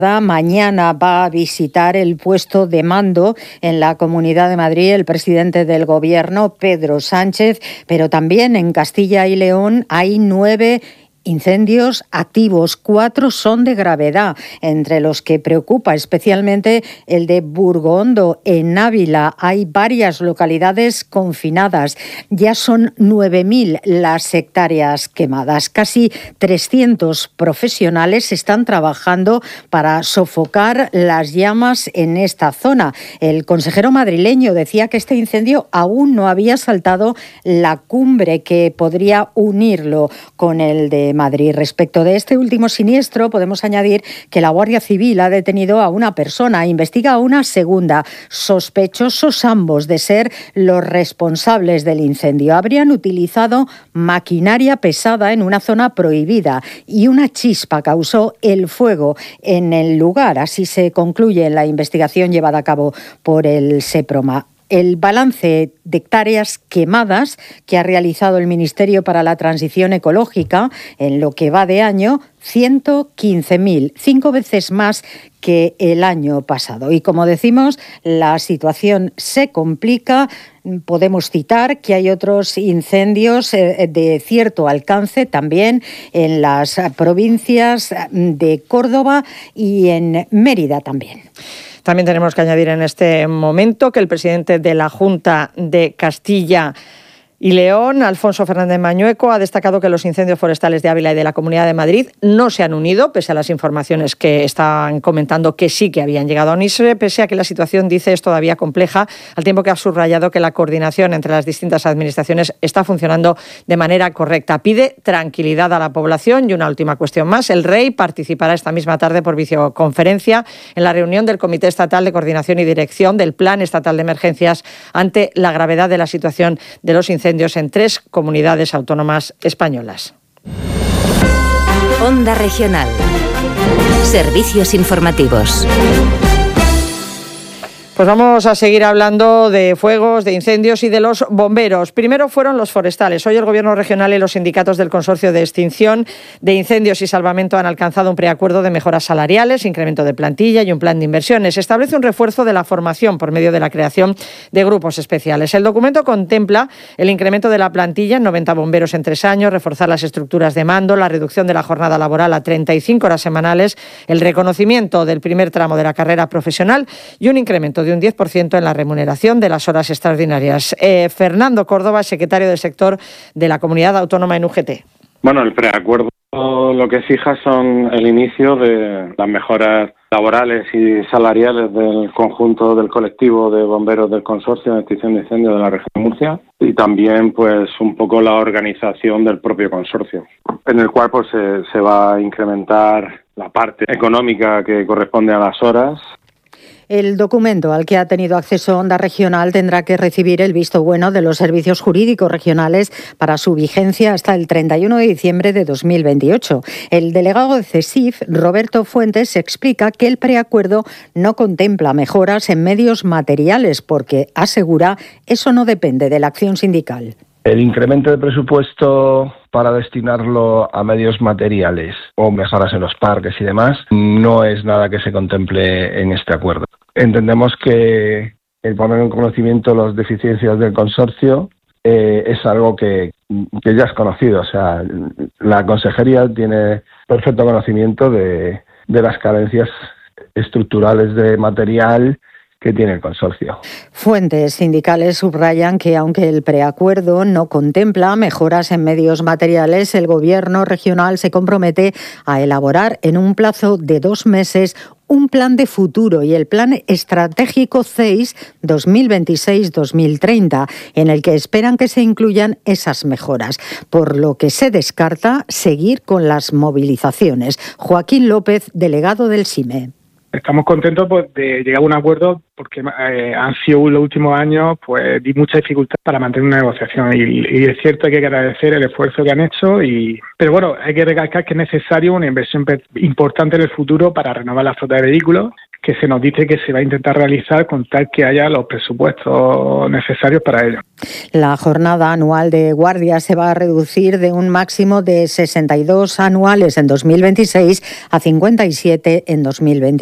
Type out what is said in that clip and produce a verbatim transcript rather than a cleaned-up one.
Mañana va a visitar el puesto de mando en la Comunidad de Madrid el presidente del Gobierno, Pedro Sánchez, pero también en Castilla y León hay nueve incendios activos, cuatro son de gravedad, entre los que preocupa especialmente el de Burgondo, en Ávila. Hay varias localidades confinadas. Ya son nueve mil las hectáreas quemadas. Casi trescientos profesionales están trabajando para sofocar las llamas en esta zona. El consejero madrileño decía que este incendio aún no había saltado la cumbre que podría unirlo con el de Madrid. Respecto de este último siniestro, podemos añadir que la Guardia Civil ha detenido a una persona, investiga a una segunda, sospechosos ambos de ser los responsables del incendio. Habrían utilizado maquinaria pesada en una zona prohibida y una chispa causó el fuego en el lugar. Así se concluye en la investigación llevada a cabo por el SEPROMA. El balance de hectáreas quemadas que ha realizado el Ministerio para la Transición Ecológica en lo que va de año, ciento quince mil, cinco veces más que el año pasado. Y como decimos, la situación se complica. Podemos citar que hay otros incendios de cierto alcance también en las provincias de Córdoba y en Mérida también. También tenemos que añadir en este momento que el presidente de la Junta de Castilla y León, Alfonso Fernández Mañueco, ha destacado que los incendios forestales de Ávila y de la Comunidad de Madrid no se han unido, pese a las informaciones que están comentando que sí que habían llegado a unirse, pese a que la situación, dice, es todavía compleja, al tiempo que ha subrayado que la coordinación entre las distintas administraciones está funcionando de manera correcta. Pide tranquilidad a la población. Y una última cuestión más. El Rey participará esta misma tarde por videoconferencia en la reunión del Comité Estatal de Coordinación y Dirección del Plan Estatal de Emergencias ante la gravedad de la situación de los incendios en tres comunidades autónomas españolas. Onda Regional. Servicios informativos. Pues vamos a seguir hablando de fuegos, de incendios y de los bomberos. Primero fueron los forestales. Hoy el Gobierno regional y los sindicatos del Consorcio de Extinción de Incendios y Salvamento han alcanzado un preacuerdo de mejoras salariales, incremento de plantilla y un plan de inversiones. Establece un refuerzo de la formación por medio de la creación de grupos especiales. El documento contempla el incremento de la plantilla en noventa bomberos en tres años, reforzar las estructuras de mando, la reducción de la jornada laboral a treinta y cinco horas semanales, el reconocimiento del primer tramo de la carrera profesional y un incremento de un diez por ciento en la remuneración de las horas extraordinarias. Eh, Fernando Córdoba, secretario del sector de la Comunidad Autónoma en U G T. Bueno, el preacuerdo lo que fija son el inicio de las mejoras laborales y salariales del conjunto del colectivo de bomberos del Consorcio de Extinción de Incendios de la región de Murcia y también pues un poco la organización del propio consorcio, en el cual pues se, se va a incrementar la parte económica que corresponde a las horas. El documento al que ha tenido acceso Onda Regional tendrá que recibir el visto bueno de los servicios jurídicos regionales para su vigencia hasta el treinta y uno de diciembre de dos mil veintiocho. El delegado de CESIF, Roberto Fuentes, explica que el preacuerdo no contempla mejoras en medios materiales porque, asegura, eso no depende de la acción sindical. El incremento de presupuesto para destinarlo a medios materiales o mejoras en los parques y demás no es nada que se contemple en este acuerdo. Entendemos que el poner en conocimiento las deficiencias del consorcio eh, es algo que, que ya es conocido. O sea, la consejería tiene perfecto conocimiento de, de las carencias estructurales de material que tiene el consorcio. Fuentes sindicales subrayan que aunque el preacuerdo no contempla mejoras en medios materiales, el Gobierno regional se compromete a elaborar en un plazo de dos meses un plan de futuro y el Plan Estratégico C E I S dos mil veintiséis dos mil treinta, en el que esperan que se incluyan esas mejoras, por lo que se descarta seguir con las movilizaciones. Joaquín López, delegado del SIME. Estamos contentos pues, de llegar a un acuerdo porque eh, han sido los últimos años pues di mucha dificultad para mantener una negociación y, y es cierto, hay que agradecer el esfuerzo que han hecho, y pero bueno, hay que recalcar que es necesario una inversión importante en el futuro para renovar la flota de vehículos, que se nos dice que se va a intentar realizar con tal que haya los presupuestos necesarios para ello. La jornada anual de guardia se va a reducir de un máximo de sesenta y dos anuales en dos mil veintiséis a cincuenta y siete en dos mil veintiuno.